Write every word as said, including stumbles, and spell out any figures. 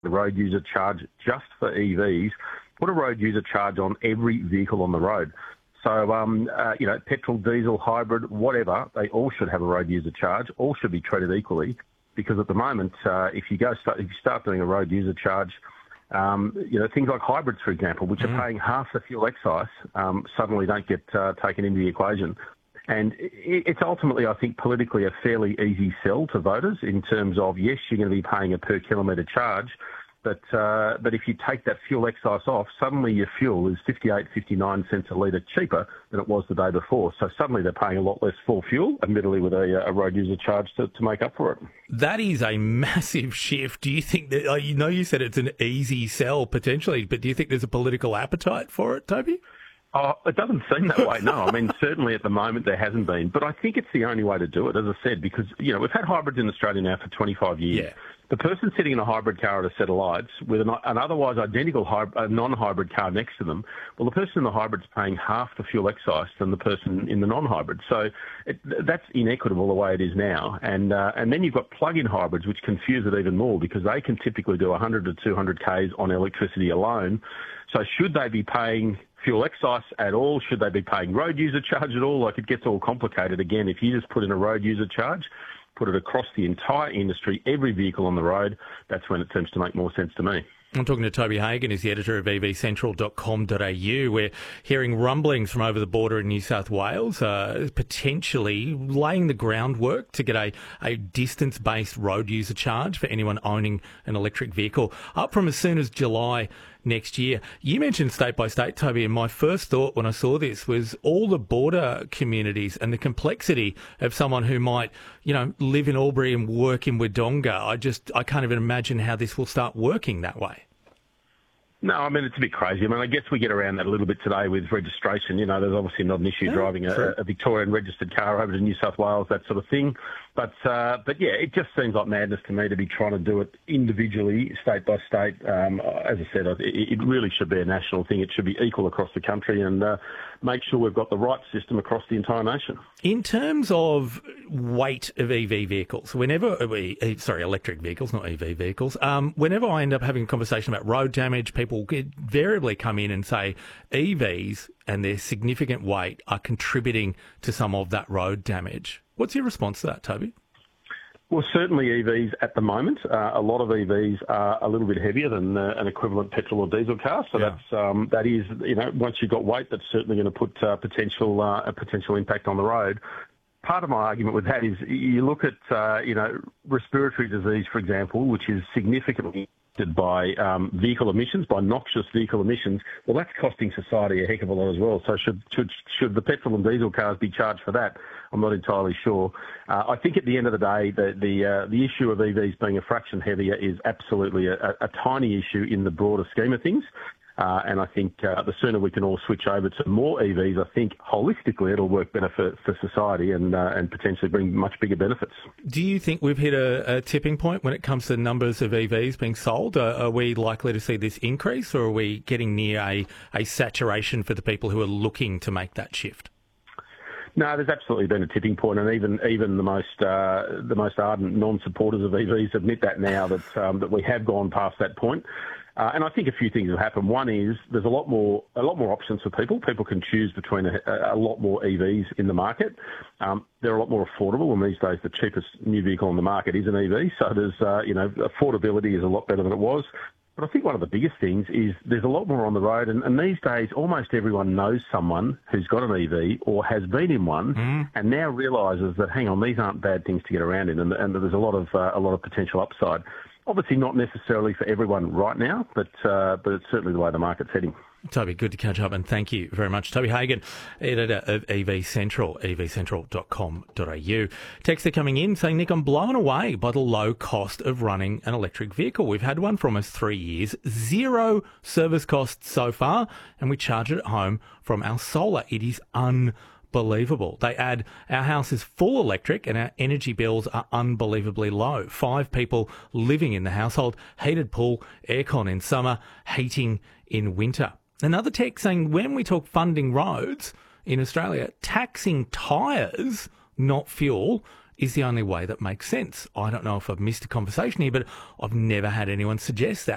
the road user charge just for E Vs, put a road user charge on every vehicle on the road. So, um, uh, you know, petrol, diesel, hybrid, whatever, they all should have a road user charge. All should be treated equally, because at the moment, uh, if you go start, if you start doing a road user charge, um, you know, things like hybrids, for example, which mm. are paying half the fuel excise, um, suddenly don't get uh, taken into the equation. And it's ultimately, I think, politically a fairly easy sell to voters in terms of, yes, you're going to be paying a per kilometre charge, but uh, but if you take that fuel excise off, suddenly your fuel is fifty-eight, fifty-nine cents a litre cheaper than it was the day before. So suddenly they're paying a lot less for fuel, admittedly with a, a road user charge to, to make up for it. That is a massive shift. Do you think that, uh, you know, you said it's an easy sell potentially, but do you think there's a political appetite for it, Toby? Oh, it doesn't seem that way, no. I mean, certainly at the moment there hasn't been. But I think it's the only way to do it, as I said, because, you know, we've had hybrids in Australia now for twenty-five years. Yeah. The person sitting in a hybrid car at a set of lights with an, an otherwise identical hybrid, a non-hybrid car next to them, well, the person in the hybrid's paying half the fuel excise than the person in the non-hybrid. So it, that's inequitable the way it is now. And uh, and then you've got plug-in hybrids, which confuse it even more, because they can typically do one hundred to two hundred kays on electricity alone. So should they be paying fuel excise at all? Should they be paying road user charge at all? Like, it gets all complicated. Again, if you just put in a road user charge, put it across the entire industry, every vehicle on the road, that's when it seems to make more sense to me. I'm talking to Toby Hagan, who's the editor of e v central dot com dot a u. We're hearing rumblings from over the border in New South Wales, uh, potentially laying the groundwork to get a, a distance-based road user charge for anyone owning an electric vehicle, up from as soon as July next year. You mentioned state by state, Toby, and my first thought when I saw this was all the border communities and the complexity of someone who might, you know, live in Albury and work in Wodonga. I just, I can't even imagine how this will start working that way. No, I mean, it's a bit crazy. I mean, I guess we get around that a little bit today with registration. You know, there's obviously not an issue yeah, driving a, a Victorian registered car over to New South Wales, that sort of thing. But, uh, but yeah, it just seems like madness to me to be trying to do it individually, state by state. Um, as I said, it, it really should be a national thing. It should be equal across the country, and uh, make sure we've got the right system across the entire nation. In terms of weight of E V vehicles, whenever we, sorry, electric vehicles, not E V vehicles, um, whenever I end up having a conversation about road damage, people invariably come in and say E Vs and their significant weight are contributing to some of that road damage. What's your response to that, Toby? Well, certainly E Vs at the moment. Uh, a lot of E Vs are a little bit heavier than uh, an equivalent petrol or diesel car. So yeah. that's um, that is, you know, once you've got weight, that's certainly going to put uh, potential uh, a potential impact on the road. Part of my argument with that is you look at, uh, you know, respiratory disease, for example, which is significantly by um, vehicle emissions, by noxious vehicle emissions. Well, that's costing society a heck of a lot as well. So should should, should the petrol and diesel cars be charged for that? I'm not entirely sure. Uh, I think at the end of the day, the the, uh, the issue of E Vs being a fraction heavier is absolutely a, a, a tiny issue in the broader scheme of things. Uh, and I think uh, the sooner we can all switch over to more E Vs, I think holistically it'll work better for, for society and uh, and potentially bring much bigger benefits. Do you think we've hit a, a tipping point when it comes to numbers of E Vs being sold? Uh, are we likely to see this increase, or are we getting near a, a saturation for the people who are looking to make that shift? No, there's absolutely been a tipping point, and even even the most uh, the most ardent non-supporters of E Vs admit that now that um, that we have gone past that point. Uh, and I think a few things have happened. One is there's a lot more a lot more options for people. People can choose between a, a lot more E Vs in the market. Um, they're a lot more affordable, and these days the cheapest new vehicle on the market is an E V. So there's uh, you know affordability is a lot better than it was. But I think one of the biggest things is there's a lot more on the road, and, and these days almost everyone knows someone who's got an E V or has been in one, mm. and now realises that hang on, these aren't bad things to get around in, and, and there's a lot of uh, a lot of potential upside. Obviously not necessarily for everyone right now, but uh, but it's certainly the way the market's heading. Toby, good to catch up, and thank you very much. Toby Hagan, editor of E V Central, e v central dot com dot a u. Texter coming in saying, Nick, I'm blown away by the low cost of running an electric vehicle. We've had one for almost three years, zero service costs so far, and we charge it at home from our solar. It is unbelievable. Unbelievable. They add, our house is full electric and our energy bills are unbelievably low. Five people living in the household, heated pool, aircon in summer, heating in winter. Another text saying, when we talk funding roads in Australia, taxing tyres, not fuel, is the only way that makes sense. I don't know if I've missed a conversation here, but I've never had anyone suggest that.